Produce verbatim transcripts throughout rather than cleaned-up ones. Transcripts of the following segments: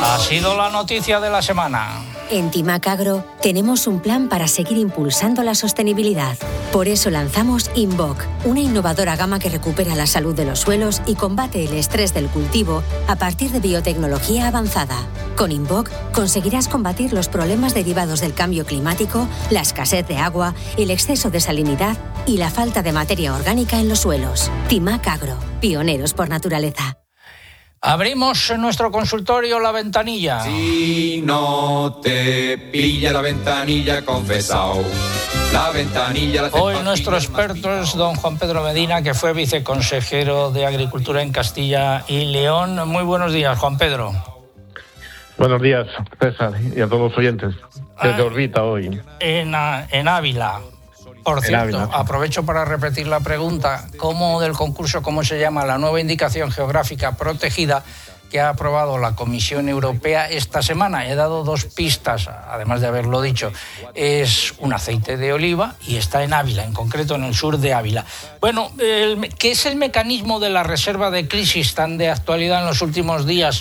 Ha sido la noticia de la semana. En Timac Agro tenemos un plan para seguir impulsando la sostenibilidad. Por eso lanzamos Invoc, una innovadora gama que recupera la salud de los suelos y combate el estrés del cultivo a partir de biotecnología avanzada. Con Invoc conseguirás combatir los problemas derivados del cambio climático, la escasez de agua, el exceso de salinidad y la falta de materia orgánica en los suelos. Timac Agro, pioneros por naturaleza. Abrimos nuestro consultorio La Ventanilla. Si no te pilla la ventanilla, confesao. La ventanilla. La Hoy nuestro experto es don Juan Pedro Medina, que fue viceconsejero de Agricultura en Castilla y León. Muy buenos días, Juan Pedro. Buenos días, César, y a todos los oyentes. Desde Ah, Orbita hoy. En, en Ávila. Por En cierto, Ávila. aprovecho para repetir la pregunta. ¿Cómo del concurso, cómo se llama la nueva indicación geográfica protegida que ha aprobado la Comisión Europea esta semana? He dado dos pistas, además de haberlo dicho. Es un aceite de oliva y está en Ávila, en concreto en el sur de Ávila. Bueno, el, ¿qué es el mecanismo de la reserva de crisis tan de actualidad en los últimos días?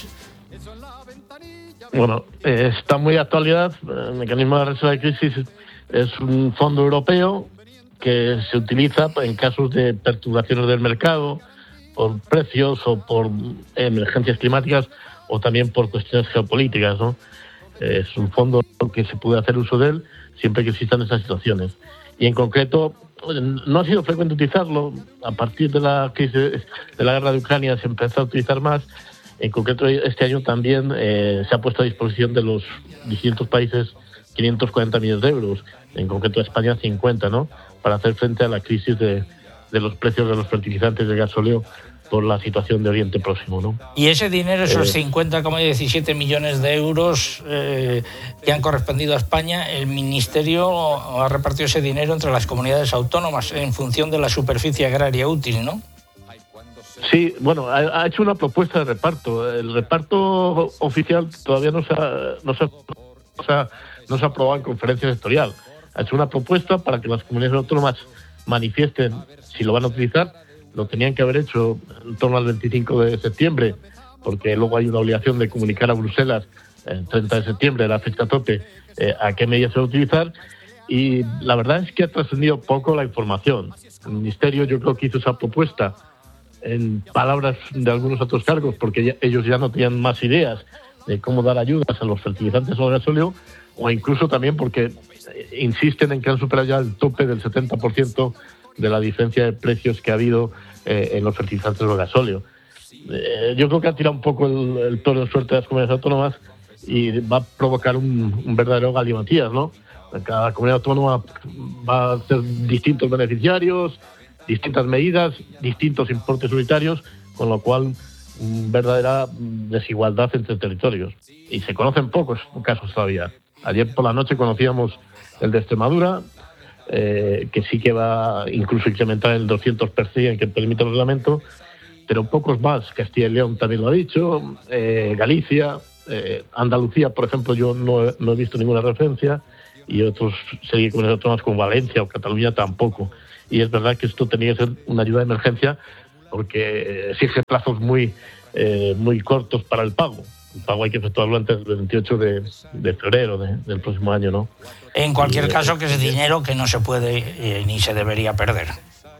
Bueno, eh, está muy de actualidad. El mecanismo de reserva de crisis es un fondo europeo que se utiliza en casos de perturbaciones del mercado, por precios o por emergencias climáticas o también por cuestiones geopolíticas, ¿no? Es un fondo que se puede hacer uso de él siempre que existan esas situaciones. Y en concreto, no ha sido frecuente utilizarlo. A partir de la crisis de la guerra de Ucrania se empezó a utilizar más. En concreto, este año también eh, se ha puesto a disposición de los distintos países quinientos cuarenta millones de euros, en concreto España cincuenta, ¿no?, para hacer frente a la crisis de, de los precios de los fertilizantes de gasóleo por la situación de Oriente Próximo, ¿no? Y ese dinero, esos Eh, cincuenta coma diecisiete millones de euros eh, que han correspondido a España, el Ministerio ha repartido ese dinero entre las comunidades autónomas en función de la superficie agraria útil, ¿no? Sí, bueno, ha, ha hecho una propuesta de reparto. El reparto oficial todavía no se ha, no se ha, no se ha, no se ha aprobado en conferencia sectorial. Ha hecho una propuesta para que las comunidades autónomas manifiesten si lo van a utilizar. Lo tenían que haber hecho en torno al veinticinco de septiembre, porque luego hay una obligación de comunicar a Bruselas el treinta de septiembre, la fecha tope, eh, a qué medidas se va a utilizar. Y la verdad es que ha trascendido poco la información. El Ministerio, yo creo que hizo esa propuesta en palabras de algunos otros cargos, porque ya, ellos ya no tenían más ideas de cómo dar ayudas a los fertilizantes o al gasóleo, o incluso también porque insisten en que han superado ya el tope del setenta por ciento de la diferencia de precios que ha habido eh, en los fertilizantes o el gasóleo. Eh, yo creo que ha tirado un poco el, el toro de suerte de las comunidades autónomas y va a provocar un, un verdadero galimatías, ¿no? Cada comunidad autónoma va a ser distintos beneficiarios, distintas medidas, distintos importes unitarios, con lo cual verdadera desigualdad entre territorios. Y se conocen pocos casos todavía. Ayer por la noche conocíamos el de Extremadura, eh, que sí que va incluso a incrementar el doscientos por ciento que permite el reglamento, pero pocos más. Castilla y León también lo ha dicho, eh, Galicia, eh, Andalucía, por ejemplo, yo no, no he visto ninguna referencia, y otros series comunidades autónomas como Valencia o Cataluña tampoco. Y es verdad que esto tenía que ser una ayuda de emergencia porque exige plazos muy eh, muy cortos para el pago. El pago hay que efectuarlo antes del veintiocho de febrero de, del próximo año, ¿no? En cualquier y, caso, que es eh, dinero que no se puede eh, ni se debería perder.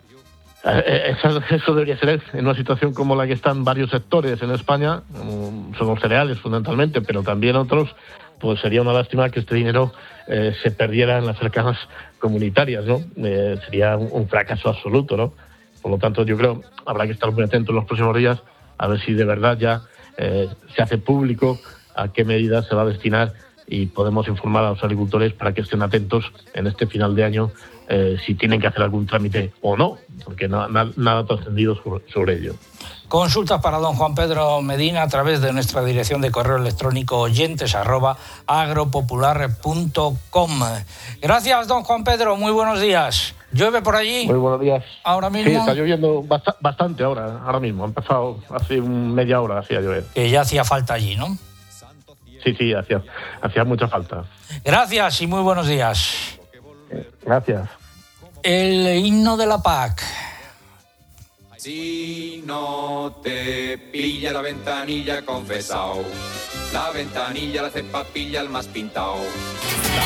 Eh, eso, eso debería ser en una situación como la que están varios sectores en España, um, son los cereales fundamentalmente, pero también otros, pues sería una lástima que este dinero eh, se perdiera en las cercanas comunitarias, ¿no? Eh, sería un, un fracaso absoluto, ¿no? Por lo tanto, yo creo habrá que estar muy atentos en los próximos días a ver si de verdad ya eh, se hace público a qué medidas se va a destinar y podemos informar a los agricultores para que estén atentos en este final de año eh, si tienen que hacer algún trámite o no, porque no, na, nada ha trascendido sobre, sobre ello. Consultas para don Juan Pedro Medina a través de nuestra dirección de correo electrónico oyentes arroba agropopular punto com. Gracias, don Juan Pedro, muy buenos días. ¿Llueve por allí? Muy buenos días. ¿Ahora mismo? Sí, está lloviendo bast- bastante ahora, ahora mismo. Ha empezado hace media hora así a llover. Que ya hacía falta allí, ¿no? Sí, sí, hacía, hacía mucha falta. Gracias y muy buenos días. Gracias. El himno de la P A C. Si no te pilla la ventanilla, confesao. La ventanilla la hace papilla el más pintao.